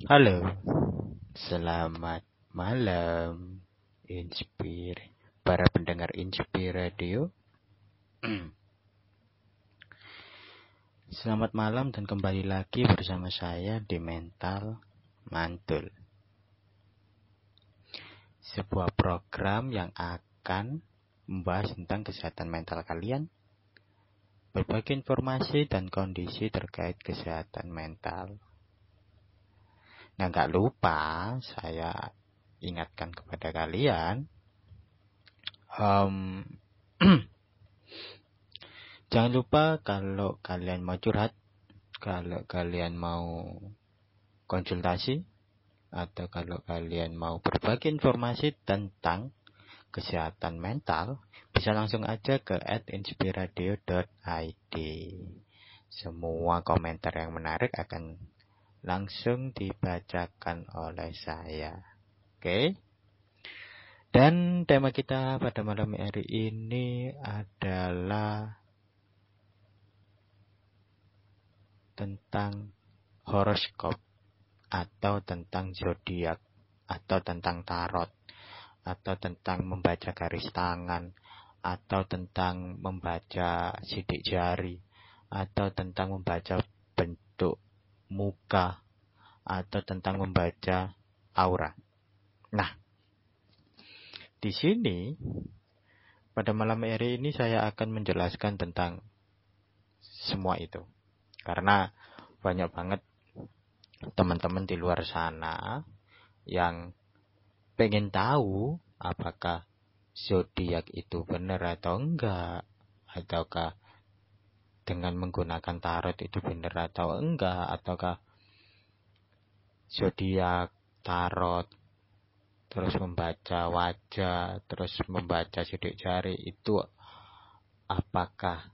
Halo, selamat malam, para pendengar Inspire Radio. Selamat malam dan kembali lagi bersama saya di Mental Mantul. Sebuah program yang akan membahas tentang kesehatan mental kalian, berbagai informasi dan kondisi terkait kesehatan mental. Nah, gak lupa saya ingatkan kepada kalian, jangan lupa kalau kalian mau curhat, kalau kalian mau konsultasi, atau kalau kalian mau berbagi informasi tentang kesehatan mental, bisa langsung aja ke @inspiradio.id. Semua komentar yang menarik akan langsung dibacakan oleh saya. Oke? Dan tema kita pada malam hari ini adalah tentang horoskop, atau tentang zodiak, atau tentang tarot, atau tentang membaca garis tangan, atau tentang membaca sidik jari, atau tentang membaca bentuk muka, atau tentang membaca aura. Nah, di sini pada malam hari ini saya akan menjelaskan tentang semua itu. Karena banyak banget teman-teman di luar sana yang pengen tahu apakah zodiak itu benar atau enggak, ataukah dengan menggunakan tarot itu benar atau enggak, ataukah zodiak, tarot, terus membaca wajah, terus membaca sidik jari itu apakah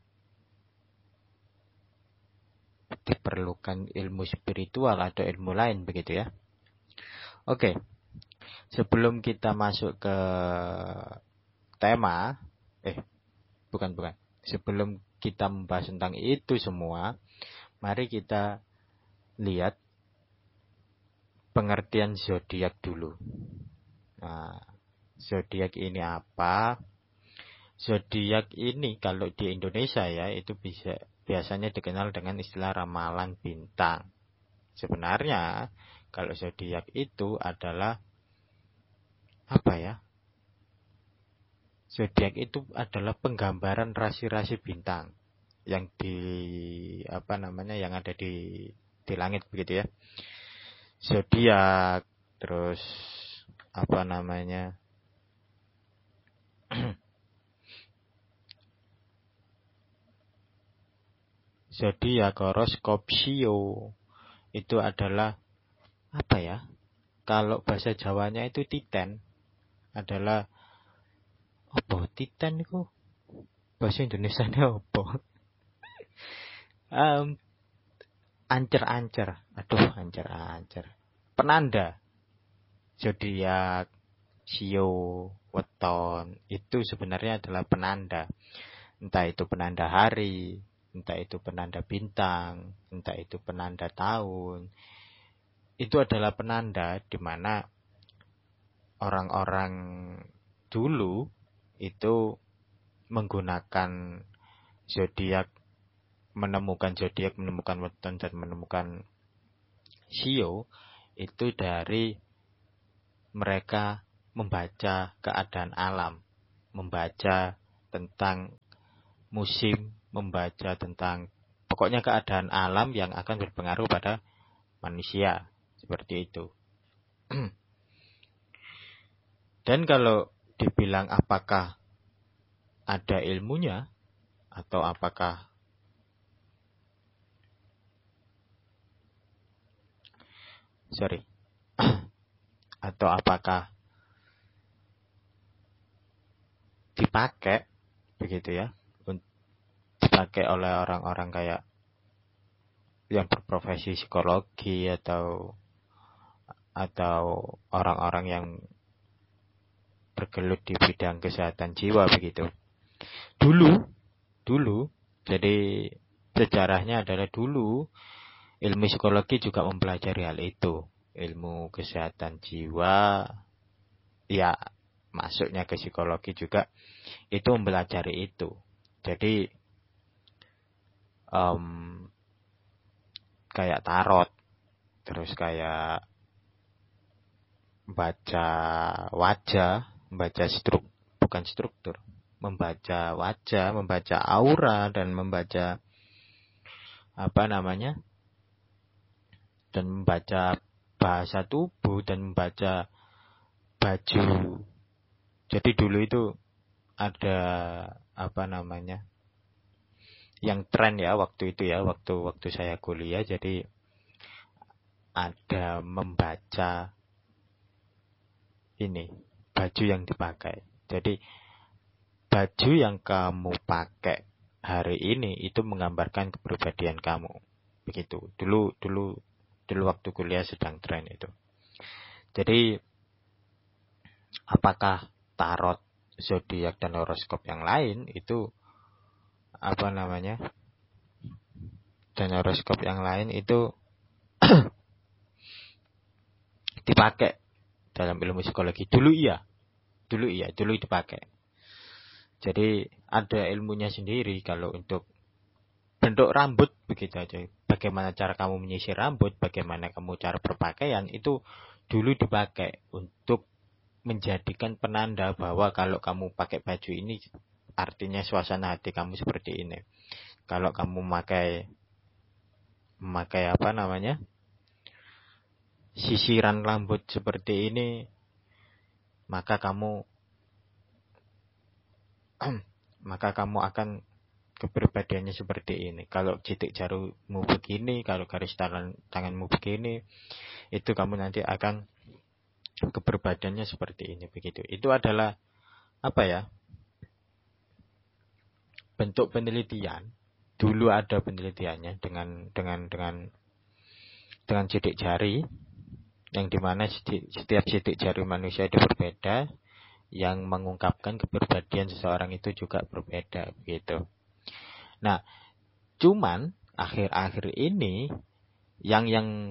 diperlukan ilmu spiritual atau ilmu lain, begitu ya. Oke, sebelum kita masuk ke tema, sebelum kita membahas tentang itu semua, mari kita lihat pengertian zodiak dulu. Nah, zodiak ini apa? Zodiak ini kalau di Indonesia ya, itu biasanya dikenal dengan istilah ramalan bintang. Sebenarnya kalau zodiak itu adalah zodiak itu adalah penggambaran rasi-rasi bintang yang yang ada di langit, begitu ya. Zodiak, terus zodiak, horoskop, sio itu adalah kalau bahasa Jawanya itu titen, adalah titen itu bahasa Indonesianya apa? Ancer-ancer. Penanda. Zodiak, sio, weton itu sebenarnya adalah penanda. Entah itu penanda hari, entah itu penanda bintang, entah itu penanda tahun. Itu adalah penanda di mana orang-orang dulu itu menggunakan zodiak, menemukan weton dan menemukan sio itu dari mereka membaca keadaan alam, membaca tentang musim, membaca tentang pokoknya keadaan alam yang akan berpengaruh pada manusia, seperti itu. Dan kalau dibilang apakah ada ilmunya atau apakah dipakai, begitu ya, dipakai oleh orang-orang kayak yang berprofesi psikologi atau orang-orang yang bergelut di bidang kesehatan jiwa, begitu. Dulu, jadi sejarahnya adalah dulu ilmu psikologi juga mempelajari hal itu. ilmu kesehatan jiwa, ya masuknya ke psikologi juga, itu mempelajari itu. Jadi kayak tarot, terus kayak baca wajah, bukan struktur, membaca wajah, membaca aura, dan membaca dan membaca bahasa tubuh, dan membaca baju. Jadi dulu itu ada yang tren ya waktu itu ya, waktu saya kuliah, jadi ada membaca ini baju yang dipakai. Jadi baju yang kamu pakai hari ini itu menggambarkan kepribadian kamu. Begitu. Dulu waktu kuliah sedang tren itu. Jadi apakah tarot, zodiak, dan horoskop yang lain itu dan horoskop yang lain itu dipakai dalam ilmu psikologi? Dulu dipakai. Jadi ada ilmunya sendiri. Kalau untuk bentuk rambut, begitu aja. Bagaimana cara kamu menyisir rambut, bagaimana kamu cara berpakaian, itu dulu dipakai untuk menjadikan penanda bahwa kalau kamu pakai baju ini, artinya suasana hati kamu seperti ini. Kalau kamu memakai sisiran rambut seperti ini, maka kamu akan kepribadiannya seperti ini. Kalau titik jarimu begini, kalau garis tanganmu begini, itu kamu nanti akan kepribadiannya seperti ini, begitu. Itu adalah bentuk penelitian. Dulu ada penelitiannya dengan sidik jari, yang dimana setiap sidik jari manusia itu berbeda, yang mengungkapkan kepribadian seseorang itu juga berbeda, begitu. Nah, cuman akhir-akhir ini yang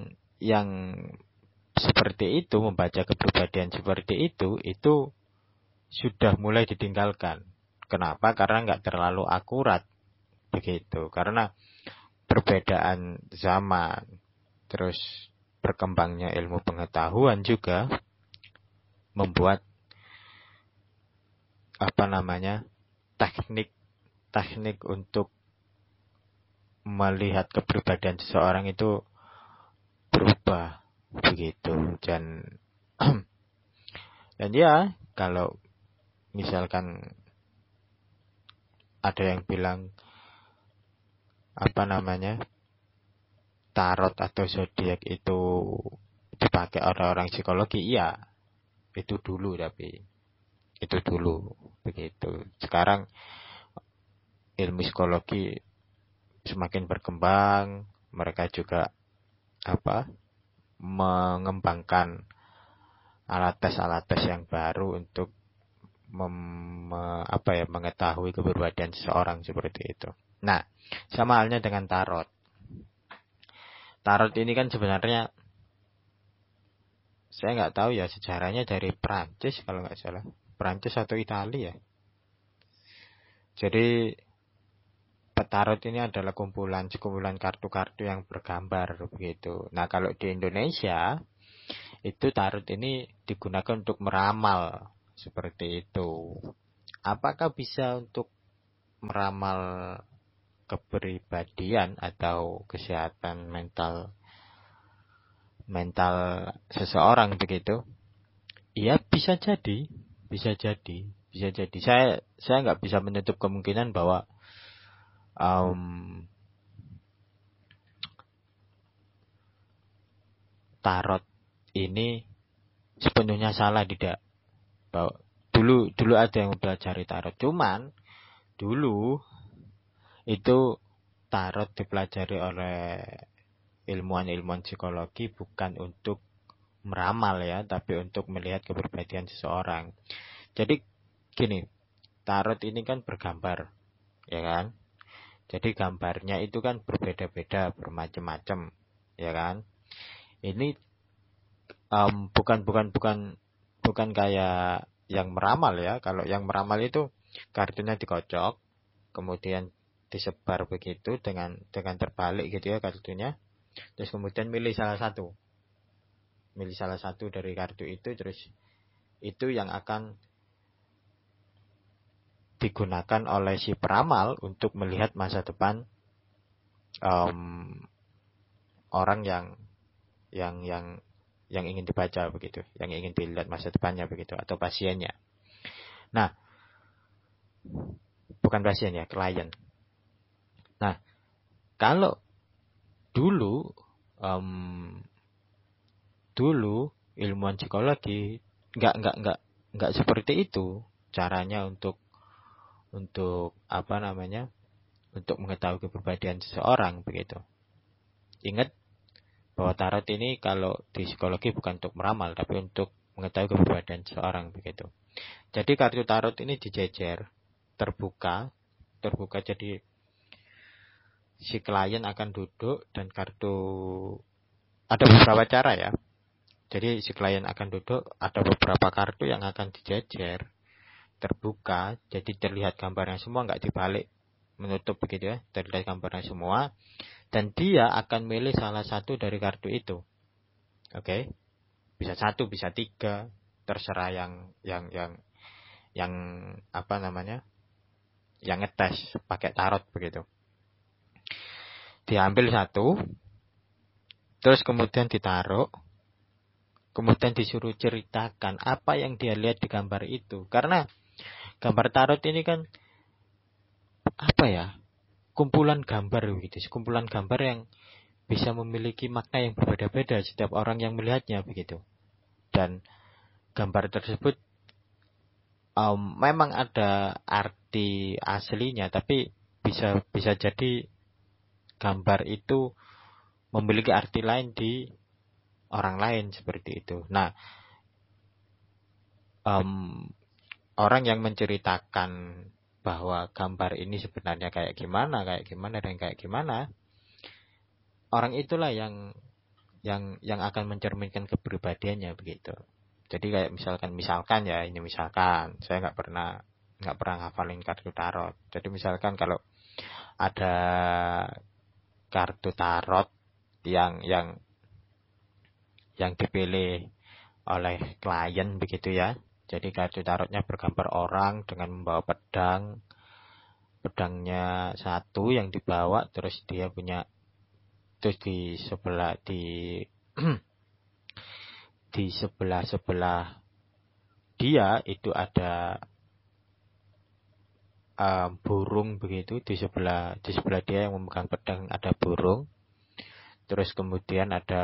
seperti itu, membaca kepribadian seperti itu sudah mulai ditinggalkan. Kenapa? Karena nggak terlalu akurat, begitu. Karena perbedaan zaman, terus berkembangnya ilmu pengetahuan juga membuat teknik untuk melihat kepribadian seseorang itu berubah, begitu. Dan ya, kalau misalkan ada yang bilang tarot atau zodiak itu dipakai orang-orang psikologi, iya, itu dulu, begitu. Sekarang ilmu psikologi semakin berkembang, mereka juga mengembangkan alat tes yang baru untuk mengetahui kepribadian seseorang seperti itu. Nah, sama halnya dengan tarot. Tarot ini kan sebenarnya saya nggak tahu ya sejarahnya, dari Prancis kalau nggak salah, Prancis atau Italia. Jadi tarot ini adalah kumpulan kartu-kartu yang bergambar, begitu. Nah, kalau di Indonesia itu tarot ini digunakan untuk meramal seperti itu. Apakah bisa untuk meramal kepribadian atau kesehatan mental seseorang, begitu? Iya, bisa jadi. Saya nggak bisa menutup kemungkinan bahwa tarot ini sepenuhnya salah, tidak. Bahwa dulu ada yang mempelajari tarot, cuman dulu itu tarot dipelajari oleh ilmuwan psikologi bukan untuk meramal ya, tapi untuk melihat kepribadian seseorang. Jadi gini, tarot ini kan bergambar, ya kan? Jadi gambarnya itu kan berbeda-beda, bermacam-macam, ya kan? Ini bukan kayak yang meramal ya. Kalau yang meramal itu kartunya dikocok, kemudian disebar begitu dengan terbalik gitu ya kartunya. Terus kemudian milih salah satu dari kartu itu, terus itu yang akan digunakan oleh si peramal untuk melihat masa depan orang yang ingin dibaca begitu, yang ingin dilihat masa depannya begitu, atau pasiennya. Nah, bukan pasien ya, klien. Nah, kalau dulu ilmuwan psikologi nggak seperti itu caranya untuk untuk mengetahui kepribadian seseorang begitu. Ingat bahwa tarot ini kalau di psikologi bukan untuk meramal, tapi untuk mengetahui kepribadian seseorang begitu. Jadi kartu tarot ini dijejer, terbuka, jadi si klien akan duduk dan ada beberapa cara ya. Jadi si klien akan duduk, ada beberapa kartu yang akan dijejer, terbuka, jadi terlihat gambarnya semua, nggak dibalik, menutup begitu ya, terlihat gambarnya semua, dan dia akan milih salah satu dari kartu itu. Oke? Bisa 1, bisa 3, terserah yang yang ngetes pakai tarot begitu. Diambil 1, terus kemudian ditaruh, kemudian disuruh ceritakan apa yang dia lihat di gambar itu. Karena gambar tarot ini kan kumpulan gambar begitu, kumpulan gambar yang bisa memiliki makna yang berbeda-beda setiap orang yang melihatnya begitu. Dan gambar tersebut memang ada arti aslinya, tapi bisa jadi gambar itu memiliki arti lain di orang lain seperti itu. Nah, orang yang menceritakan bahwa gambar ini sebenarnya kayak gimana, dan kayak gimana, orang itulah yang akan mencerminkan kepribadiannya begitu. Jadi kayak misalkan ya, ini misalkan saya nggak pernah ngafalin kartu tarot. Jadi misalkan kalau ada kartu tarot yang dipilih oleh klien begitu ya. Jadi kartu tarotnya bergambar orang dengan membawa pedang. Pedangnya 1 yang dibawa, terus dia punya, terus di sebelah dia itu ada burung begitu, di sebelah dia yang memegang pedang ada burung. Terus kemudian ada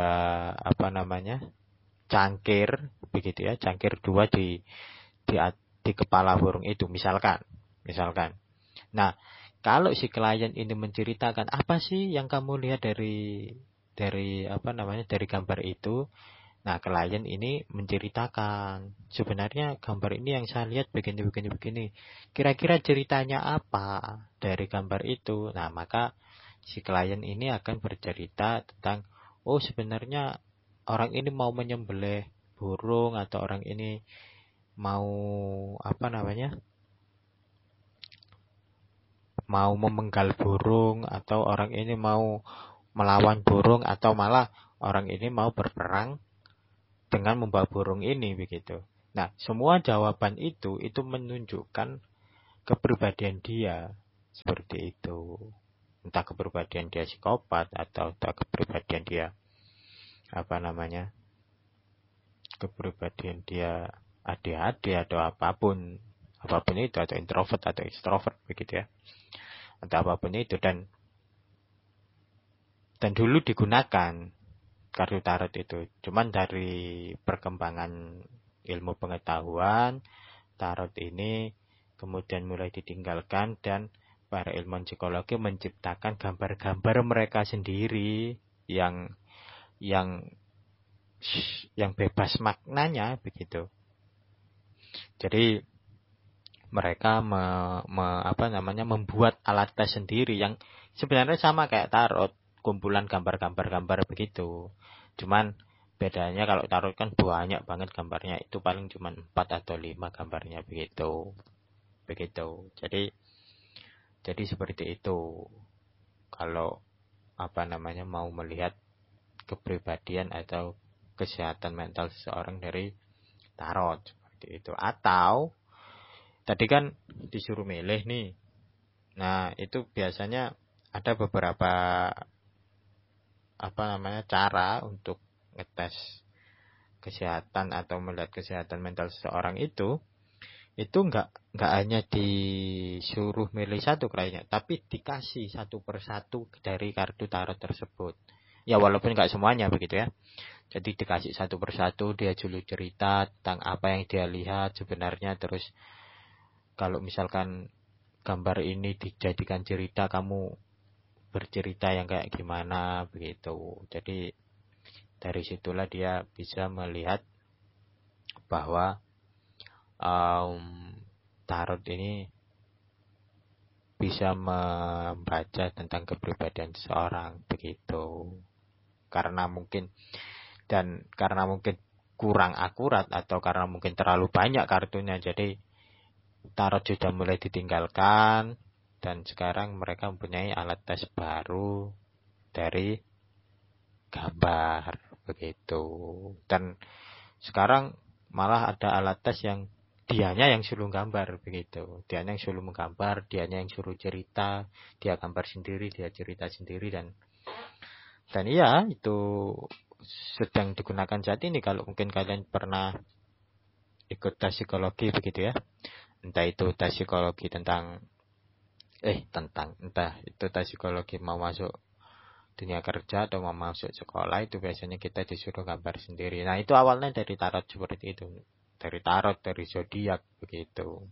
cangkir begitu ya, cangkir 2 di kepala burung itu misalkan. Nah, kalau si klien ini menceritakan apa sih yang kamu lihat dari gambar itu, nah klien ini menceritakan sebenarnya gambar ini yang saya lihat begini. Kira-kira ceritanya apa dari gambar itu? Nah, maka si klien ini akan bercerita tentang, oh sebenarnya orang ini mau menyembelih burung, atau orang ini mau mau memenggal burung, atau orang ini mau melawan burung, atau malah orang ini mau berperang dengan membawa burung ini begitu. Nah, semua jawaban itu menunjukkan kepribadian dia seperti itu. Entah kepribadian dia psikopat, atau entah kepribadian dia kepribadian dia ADHD atau apapun itu, atau introvert atau extrovert begitu ya, atau apapun itu. Dan dulu digunakan kartu tarot itu, cuman dari perkembangan ilmu pengetahuan, tarot ini kemudian mulai ditinggalkan, dan para ilmuwan psikologi menciptakan gambar-gambar mereka sendiri yang bebas maknanya begitu. Jadi mereka membuat alat tes sendiri yang sebenarnya sama kayak tarot, kumpulan gambar-gambar begitu. Cuman Bedanya kalau tarot kan banyak banget gambarnya, itu paling cuma 4 atau 5 gambarnya begitu. Jadi seperti itu. Kalau mau melihat kepribadian atau kesehatan mental seseorang dari tarot seperti itu. Atau tadi kan disuruh milih nih. Nah, itu biasanya ada beberapa cara untuk ngetes kesehatan atau melihat kesehatan mental seseorang itu nggak hanya disuruh milih satu kayaknya, tapi dikasih satu persatu dari kartu tarot tersebut. Ya walaupun nggak semuanya begitu ya. Jadi dikasih satu persatu, dia dulu cerita tentang apa yang dia lihat sebenarnya. Terus kalau misalkan gambar ini dijadikan cerita, kamu bercerita yang kayak gimana begitu. Jadi dari situlah dia bisa melihat bahwa tarot ini bisa membaca tentang kepribadian seseorang begitu. Karena mungkin kurang akurat atau karena mungkin terlalu banyak kartunya, jadi tarot sudah mulai ditinggalkan dan sekarang mereka mempunyai alat tes baru dari gambar begitu. Dan sekarang malah ada alat tes yang dianya yang suruh gambar begitu. Dianya yang suruh menggambar, dianya yang suruh cerita, dia gambar sendiri, dia cerita sendiri, dan iya itu sedang digunakan saat ini. Kalau mungkin kalian pernah ikut tes psikologi begitu ya, entah itu tes psikologi entah itu tes psikologi mau masuk dunia kerja atau mau masuk sekolah, itu biasanya kita disuruh gambar sendiri. Nah, itu awalnya dari tarot seperti itu, dari tarot, dari zodiak begitu.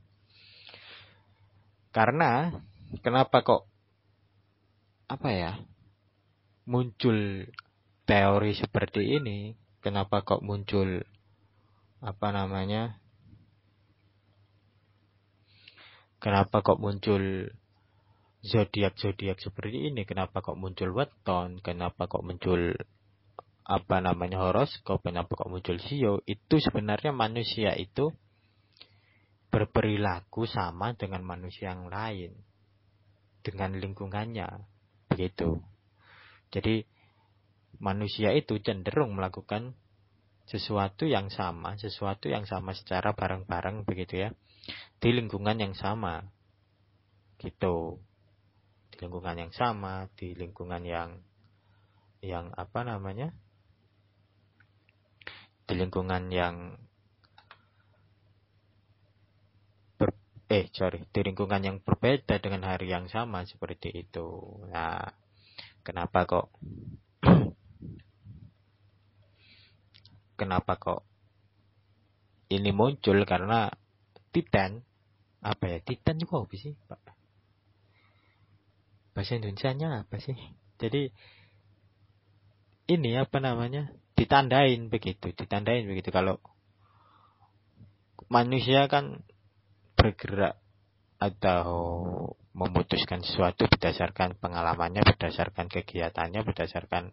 Karena kenapa kok muncul teori seperti ini? Kenapa kok muncul kenapa kok muncul zodiak seperti ini? Kenapa kok muncul weton? Kenapa kok muncul horoskop? Kenapa kok muncul sio? Itu sebenarnya manusia itu berperilaku sama dengan manusia yang lain, dengan lingkungannya begitu. Jadi manusia itu cenderung melakukan sesuatu yang sama secara bareng-bareng begitu ya, di lingkungan yang sama gitu. Di lingkungan yang sama, di lingkungan yang di lingkungan yang di lingkungan yang berbeda dengan hari yang sama seperti itu. Nah, kenapa kok ini muncul? Karena Titan juga apa sih, Pak? Bahasa Indonesianya apa sih? Jadi ini ditandain begitu kalau manusia kan bergerak atau memutuskan sesuatu berdasarkan pengalamannya, berdasarkan kegiatannya, berdasarkan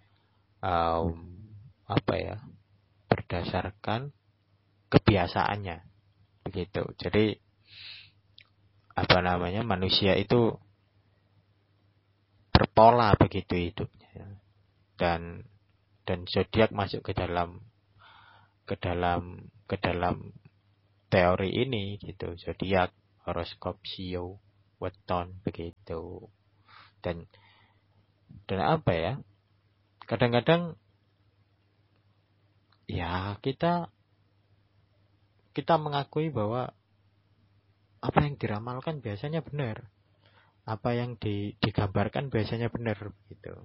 berdasarkan kebiasaannya begitu. Jadi manusia itu berpola begitu hidupnya, dan zodiak masuk ke dalam teori ini gitu. Zodiak, horoskop, sio, weton begitu. Dan kadang-kadang ya kita mengakui bahwa apa yang diramalkan biasanya benar, apa yang digambarkan biasanya benar gitu.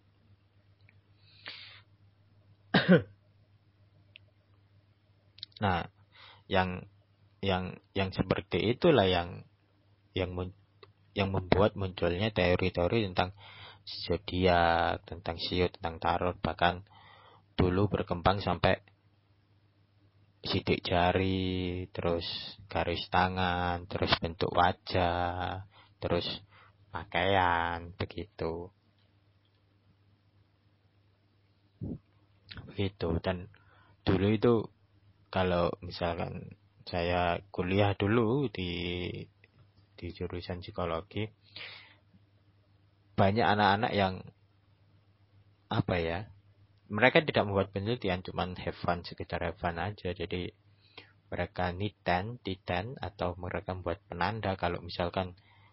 Nah, yang seperti itulah yang membuat munculnya teori-teori tentang zodiak, tentang sio, tentang tarot. Bahkan dulu berkembang sampai sidik jari, terus garis tangan, terus bentuk wajah, terus pakaian begitu. begitu. Dan dulu itu kalau misalkan saya kuliah dulu di jurusan psikologi, banyak anak-anak yang apa ya, mereka tidak membuat penelitian, cuman have fun, sekedar have fun aja. Jadi mereka titen atau mereka membuat penanda kalau misalkan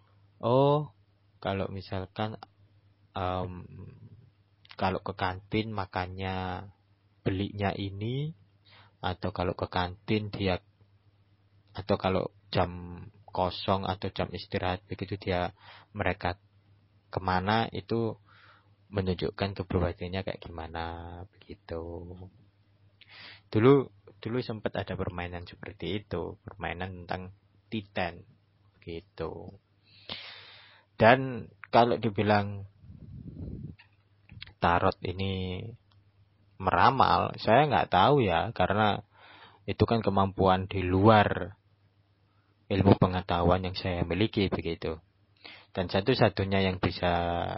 kalau misalkan kalau ke kantin makannya belinya ini, atau kalau ke kantin dia, atau kalau jam kosong atau jam istirahat begitu mereka kemana, itu menunjukkan kepribadiannya kayak gimana begitu. Dulu sempat ada permainan seperti itu, permainan tentang titen gitu. Dan kalau dibilang tarot ini meramal, saya nggak tahu ya, karena itu kan kemampuan di luar ilmu pengetahuan yang saya miliki begitu. Dan satu-satunya yang bisa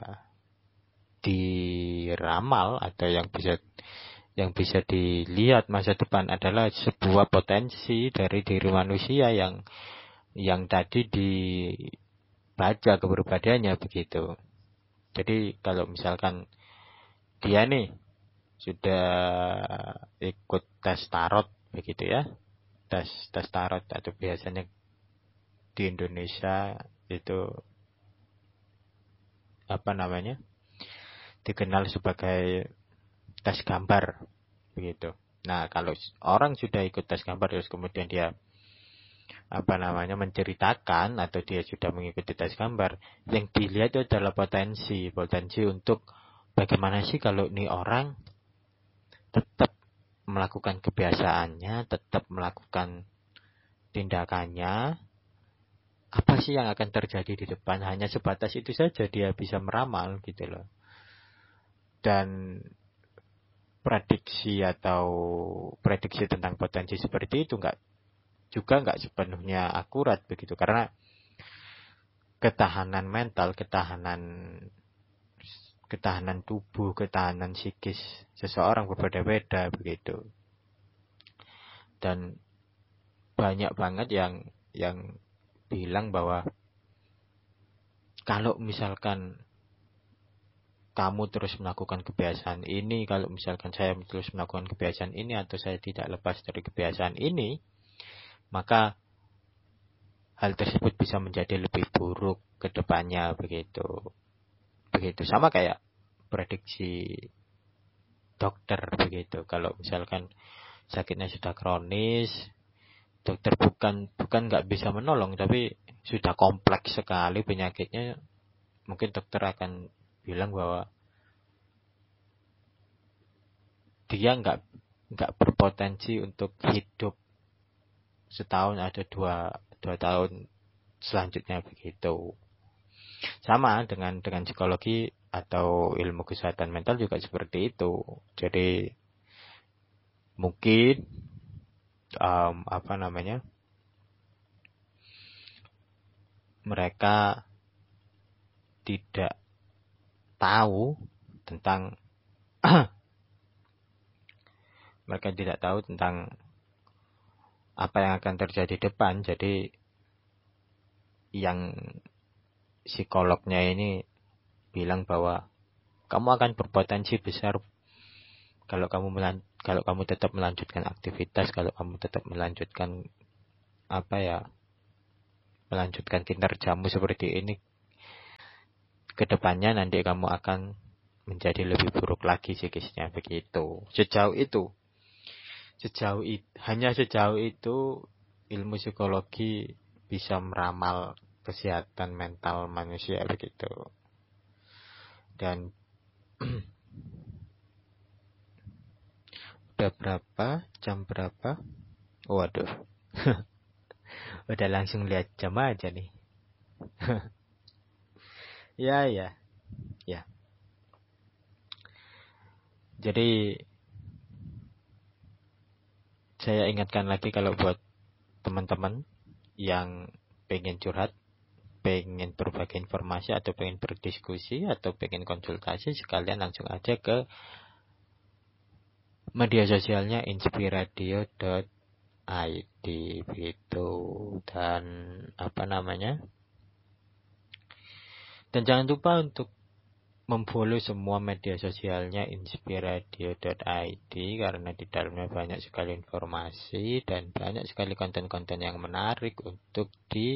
diramal atau yang bisa dilihat masa depan adalah sebuah potensi dari diri manusia yang tadi dibaca kepribadiannya begitu. Jadi kalau misalkan dia nih sudah ikut tes tarot begitu ya, tes tarot, atau biasanya di Indonesia itu dikenal sebagai tes gambar begitu. Nah, kalau orang sudah ikut tes gambar terus kemudian dia menceritakan atau dia sudah mengikuti tes gambar, yang dilihat itu adalah potensi untuk bagaimana sih kalau ini orang tetap melakukan kebiasaannya, tetap melakukan tindakannya, apa sih yang akan terjadi di depan. Hanya sebatas itu saja dia bisa meramal gitu loh. Dan prediksi tentang potensi seperti itu nggak sepenuhnya akurat begitu, karena ketahanan mental, ketahanan tubuh, ketahanan psikis seseorang berbeda-beda begitu. Dan banyak banget yang bilang bahwa kalau misalkan kamu terus melakukan kebiasaan ini, kalau misalkan saya terus melakukan kebiasaan ini, atau saya tidak lepas dari kebiasaan ini, maka hal tersebut bisa menjadi lebih buruk ke depannya begitu. Begitu sama kayak prediksi dokter begitu. Kalau misalkan sakitnya sudah kronis, dokter bukan nggak bisa menolong, tapi sudah kompleks sekali penyakitnya, mungkin dokter akan bilang bahwa dia nggak berpotensi untuk hidup setahun atau dua tahun selanjutnya begitu. Sama dengan psikologi atau ilmu kesehatan mental juga seperti itu. Jadi mungkin mereka tidak tahu tentang apa yang akan terjadi depan. Jadi yang psikolognya ini bilang bahwa kamu akan berpotensi besar kalau kamu tetap melanjutkan aktivitas, kalau kamu tetap melanjutkan melanjutkan kinerjamu seperti ini, kedepannya nanti kamu akan menjadi lebih buruk lagi psikisnya begitu. Hanya sejauh itu ilmu psikologi bisa meramal kesehatan mental manusia begitu. Dan udah berapa? Jam berapa? Waduh. Udah langsung lihat jam aja nih. Ya. Jadi saya ingatkan lagi, kalau buat teman-teman yang pengen curhat, pengen berbagi informasi, atau pengen berdiskusi, atau pengen konsultasi, sekalian langsung aja ke Media sosialnya inspiradio.id gitu. Dan dan jangan lupa untuk memfollow semua media sosialnya inspiradio.id karena di dalamnya banyak sekali informasi dan banyak sekali konten-konten yang menarik untuk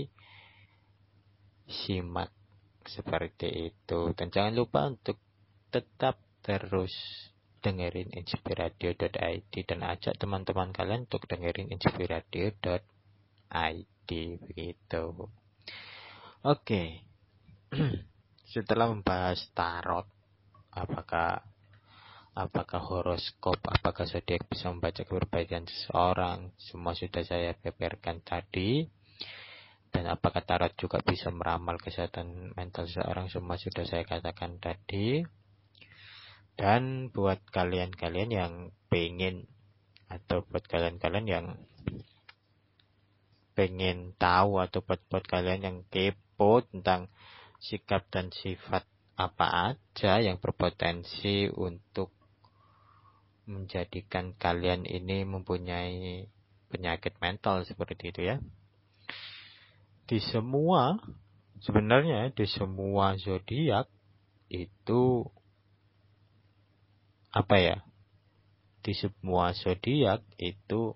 disimak seperti itu. Dan jangan lupa untuk tetap terus dengerin inspiradio.id dan ajak teman-teman kalian untuk dengerin inspiradio.id begitu. Oke. Setelah membahas tarot, apakah horoskop, apakah zodiak bisa membaca kepribadian seseorang, semua sudah saya beberkan tadi. Dan apakah tarot juga bisa meramal kesehatan mental seseorang, semua sudah saya katakan tadi. Dan buat kalian-kalian yang pengen, atau buat kalian-kalian yang pengen tahu, atau buat kalian yang kepo tentang sikap dan sifat apa aja yang berpotensi untuk menjadikan kalian ini mempunyai penyakit mental seperti itu ya. Sebenarnya di semua zodiak itu di semua zodiak itu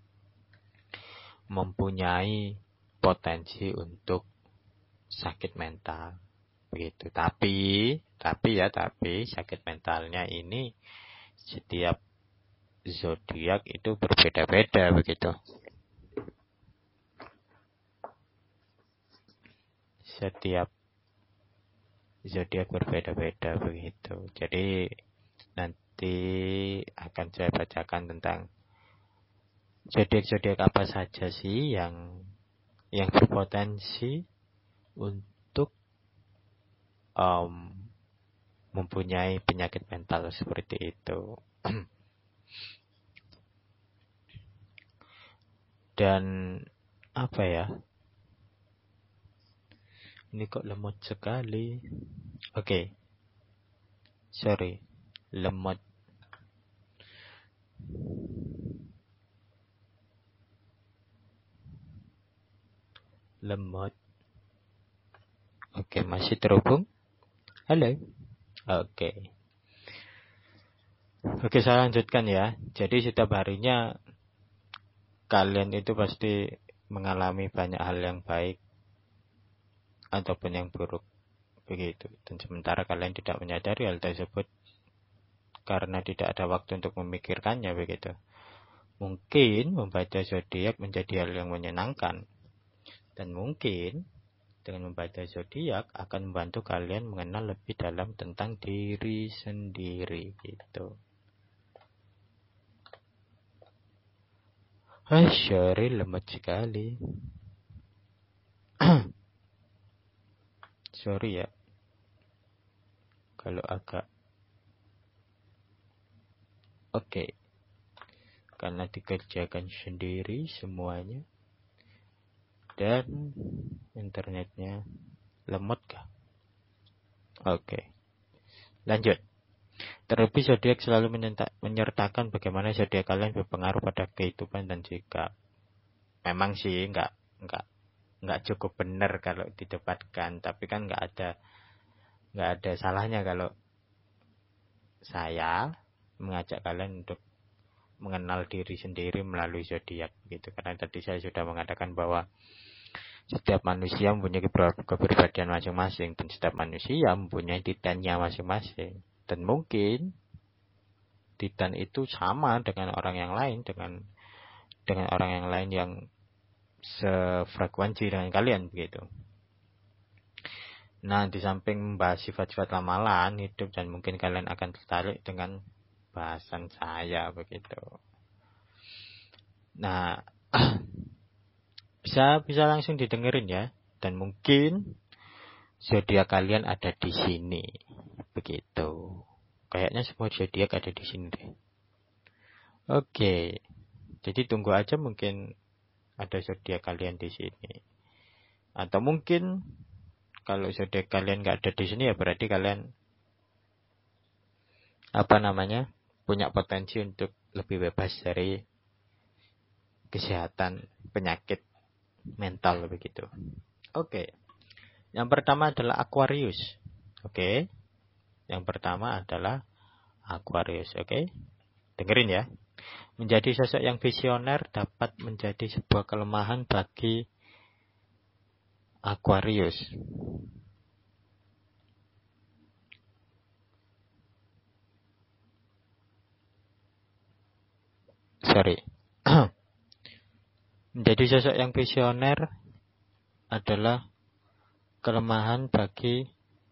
mempunyai potensi untuk sakit mental begitu. Tapi sakit mentalnya ini setiap zodiak itu berbeda-beda begitu. Setiap zodiak berbeda-beda begitu. Jadi nanti akan saya bacakan tentang zodiak-zodiak apa saja sih yang berpotensi untuk mempunyai penyakit mental seperti itu. Dan ini kok lemot sekali. Oke. Sorry, lemot. Oke, masih terhubung? Halo. Oke, saya lanjutkan ya. Jadi setiap harinya kalian itu pasti mengalami banyak hal yang baik ataupun yang buruk begitu. Dan sementara kalian tidak menyadari hal tersebut karena tidak ada waktu untuk memikirkannya begitu. Mungkin membaca zodiak menjadi hal yang menyenangkan. Dan mungkin dengan membaca zodiak akan membantu kalian mengenal lebih dalam tentang diri sendiri gitu. Sorry, lemot sekali. Sorry ya, kalau agak. Oke. Karena dikerjakan sendiri semuanya. Dan internetnya lemot kah? Oke. Lanjut. Terlebih zodiak selalu menyertakan bagaimana zodiak kalian berpengaruh pada kehidupan dan sikap. Memang sih nggak cukup benar kalau didebatkan, tapi kan nggak ada salahnya kalau saya mengajak kalian untuk mengenal diri sendiri melalui zodiak gitu. Karena tadi saya sudah mengatakan bahwa setiap manusia mempunyai kepribadian masing-masing dan setiap manusia mempunyai titannya masing-masing. Dan mungkin titan itu sama dengan orang yang lain, dengan orang yang lain yang sefrekuensi dengan kalian begitu. Nah, di samping membahas sifat-sifat ramalan hidup, dan mungkin kalian akan tertarik dengan bahasan saya begitu. Nah, bisa langsung didengerin ya. Dan mungkin zodiak kalian ada di sini begitu. Kayaknya semua zodiak ada di sini deh. Oke. Jadi tunggu aja, mungkin ada zodiak kalian di sini. Atau mungkin kalau zodiak kalian nggak ada di sini, ya berarti kalian punya potensi untuk lebih bebas dari kesehatan penyakit mental begitu. Oke. Yang pertama adalah Aquarius. Oke. Yang pertama adalah Aquarius. Oke. Dengerin ya. Menjadi sosok yang visioner dapat menjadi sebuah kelemahan bagi Aquarius. Menjadi sosok yang visioner adalah kelemahan bagi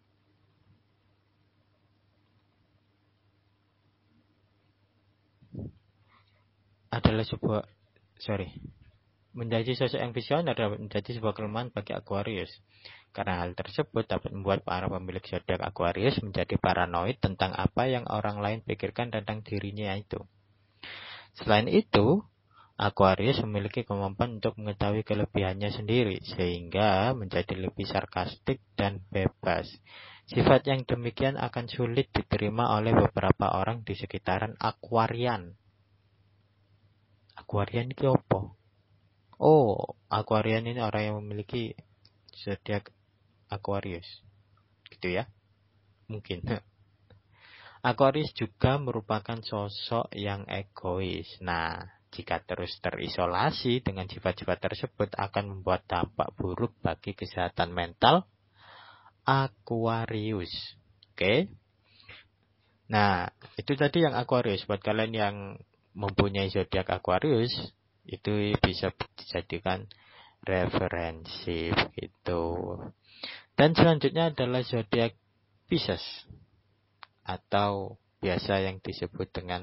menjadi sosok yang visioner dapat menjadi sebuah kelemahan bagi Aquarius. Karena hal tersebut dapat membuat para pemilik zodiak Aquarius menjadi paranoid tentang apa yang orang lain pikirkan tentang dirinya itu. Selain itu, Aquarius memiliki kemampuan untuk mengetahui kelebihannya sendiri, sehingga menjadi lebih sarkastik dan bebas. Sifat yang demikian akan sulit diterima oleh beberapa orang di sekitaran Aquarian. Aquarian itu apa? Oh, Aquarian ini orang yang memiliki zodiak Aquarius. Gitu ya? Mungkin. Aquarius juga merupakan sosok yang egois. Nah, jika terus terisolasi dengan sifat-sifat tersebut akan membuat dampak buruk bagi kesehatan mental Aquarius. Oke? Nah, itu tadi yang Aquarius. Buat kalian yang mempunyai zodiak Aquarius, itu bisa dijadikan referensi gitu. Dan selanjutnya adalah zodiak Pisces, atau biasa yang disebut dengan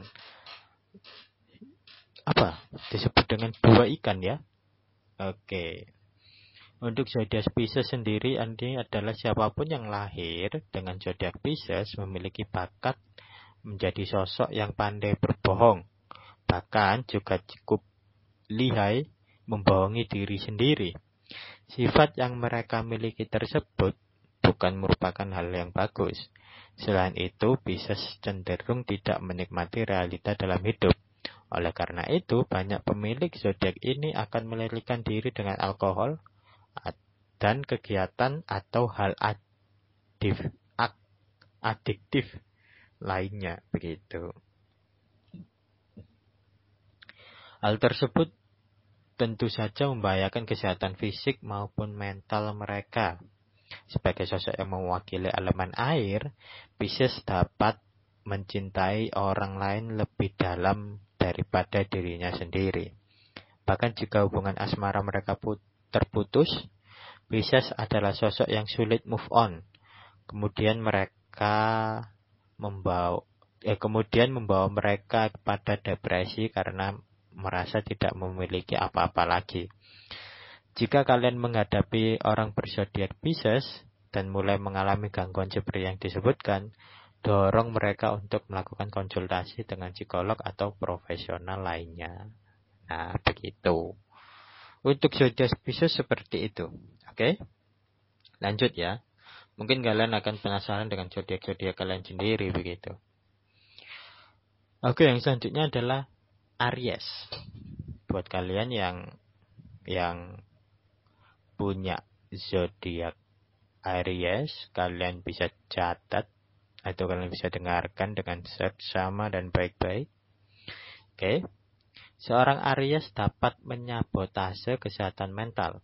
disebut dengan dua ikan ya. Oke. Untuk zodiak Pisces sendiri ini adalah siapapun yang lahir dengan zodiak Pisces memiliki bakat menjadi sosok yang pandai berbohong, bahkan juga cukup lihai membohongi diri sendiri. Sifat yang mereka miliki tersebut bukan merupakan hal yang bagus. Selain itu, Pisces cenderung tidak menikmati realita dalam hidup. Oleh karena itu, banyak pemilik zodiak ini akan melarikan diri dengan alkohol dan kegiatan atau hal adiktif lainnya begitu. Hal tersebut tentu saja membahayakan kesehatan fisik maupun mental mereka. Sebagai sosok yang mewakili elemen air, Pisces dapat mencintai orang lain lebih dalam daripada dirinya sendiri. Bahkan jika hubungan asmara mereka terputus, Pisces adalah sosok yang sulit move on. Kemudian membawa mereka kepada depresi karena merasa tidak memiliki apa-apa lagi. Jika kalian menghadapi orang berzodiak Pisces dan mulai mengalami gangguan seperti yang disebutkan, dorong mereka untuk melakukan konsultasi dengan psikolog atau profesional lainnya. Nah, begitu. Untuk zodiak Pisces seperti itu. Oke? Lanjut ya. Mungkin kalian akan penasaran dengan zodiak-zodiak kalian sendiri begitu. Oke, yang selanjutnya adalah Aries. Buat kalian yang punya zodiak Aries, kalian bisa catat atau kalian bisa dengarkan dengan seksama dan baik-baik. Oke. Seorang Aries dapat menyabotase kesehatan mental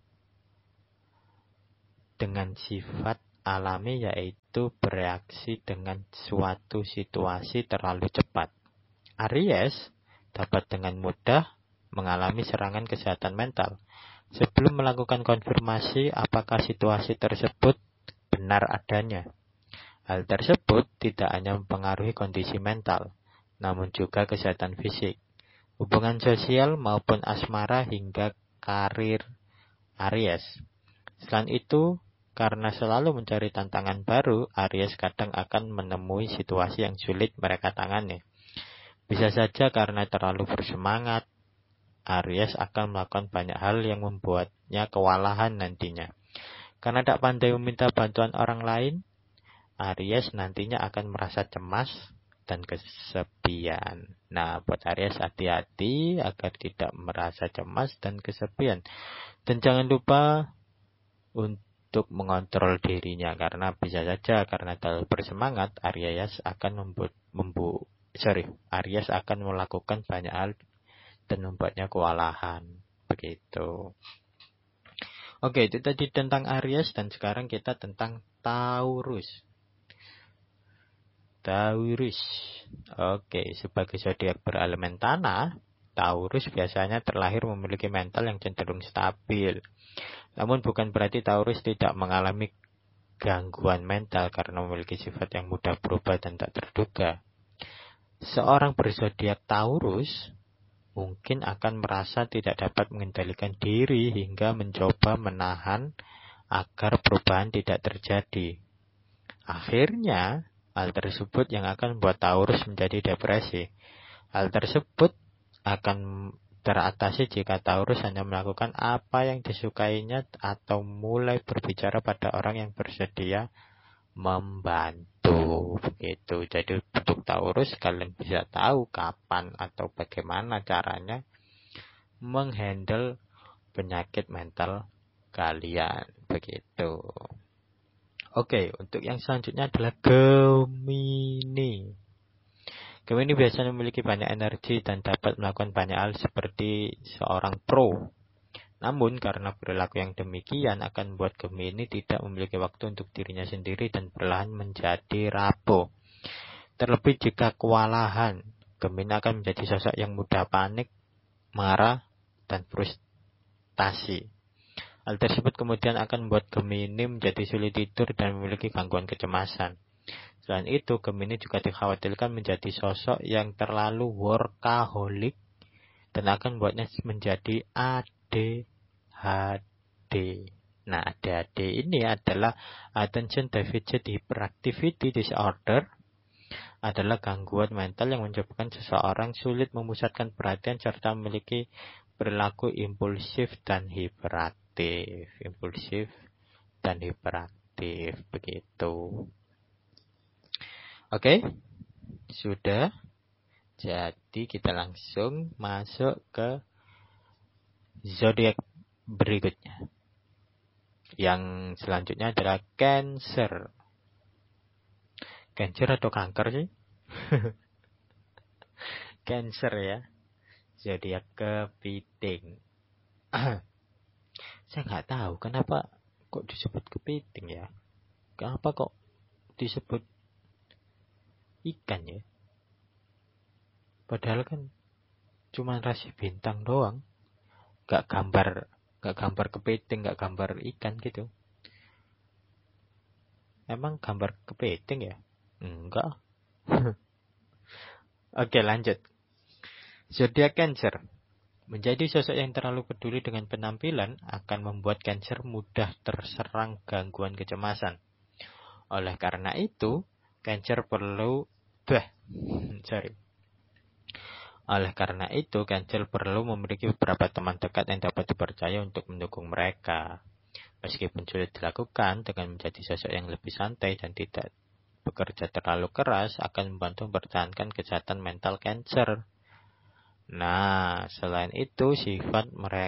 dengan sifat alami, yaitu bereaksi dengan suatu situasi terlalu cepat. Aries dapat dengan mudah mengalami serangan kesehatan mental sebelum melakukan konfirmasi apakah situasi tersebut benar adanya. Hal tersebut tidak hanya mempengaruhi kondisi mental, namun juga kesehatan fisik, hubungan sosial maupun asmara hingga karir Aries. Selain itu, karena selalu mencari tantangan baru, Aries kadang akan menemui situasi yang sulit mereka tangani. Bisa saja karena terlalu bersemangat, Aries akan melakukan banyak hal yang membuatnya kewalahan nantinya. Karena tak pandai meminta bantuan orang lain, Aries nantinya akan merasa cemas dan kesepian. Nah, buat Aries hati-hati agar tidak merasa cemas dan kesepian. Dan jangan lupa untuk mengontrol dirinya, karena bisa saja karena terlalu bersemangat Aries akan Aries akan melakukan banyak hal dan membuatnya kewalahan. Begitu. Oke, itu tadi tentang Aries, dan sekarang kita tentang Taurus. Oke, sebagai zodiak berelemen tanah, Taurus biasanya terlahir memiliki mental yang cenderung stabil. Namun bukan berarti Taurus tidak mengalami gangguan mental karena memiliki sifat yang mudah berubah dan tak terduga. Seorang berzodiak Taurus mungkin akan merasa tidak dapat mengendalikan diri hingga mencoba menahan agar perubahan tidak terjadi. Akhirnya, hal tersebut yang akan membuat Taurus menjadi depresi. Hal tersebut akan teratasi jika Taurus hanya melakukan apa yang disukainya atau mulai berbicara pada orang yang bersedia membantu. Begitu. Jadi untuk Taurus kalian bisa tahu kapan atau bagaimana caranya menghandle penyakit mental kalian. Begitu. Oke, untuk yang selanjutnya adalah Gemini. Gemini biasanya memiliki banyak energi dan dapat melakukan banyak hal seperti seorang pro. Namun karena perilaku yang demikian akan membuat Gemini tidak memiliki waktu untuk dirinya sendiri dan perlahan menjadi rapuh. Terlebih jika kewalahan, Gemini akan menjadi sosok yang mudah panik, marah, dan frustasi. Hal tersebut kemudian akan membuat Gemini menjadi sulit tidur dan memiliki gangguan kecemasan. Selain itu, Gemini juga dikhawatirkan menjadi sosok yang terlalu workaholic dan akan membuatnya menjadi ADHD. Nah, ADHD ini adalah Attention Deficit Hyperactivity Disorder, adalah gangguan mental yang menyebabkan seseorang sulit memusatkan perhatian serta memiliki perilaku impulsif dan hiperaktif. Begitu. Oke, sudah. Jadi kita langsung masuk ke zodiak berikutnya. Yang selanjutnya adalah Cancer. Cancer atau kanker sih? Cancer ya. Zodiak kepiting. Saya nggak tahu kenapa kok disebut kepiting ya. Kenapa kok disebut ikan ya? Padahal kan cuma rasi bintang doang. Gak gambar kepiting, gak gambar ikan gitu. Emang gambar kepiting ya? Enggak. Oke, lanjut. Zodiak Cancer. Menjadi sosok yang terlalu peduli dengan penampilan akan membuat Cancer mudah terserang gangguan kecemasan. Oleh karena itu, Cancer perlu memiliki beberapa teman dekat yang dapat dipercaya untuk mendukung mereka. Meskipun sulit dilakukan, dengan menjadi sosok yang lebih santai dan tidak bekerja terlalu keras akan membantu mempertahankan kesehatan mental Cancer. Nah, selain itu sifat mereka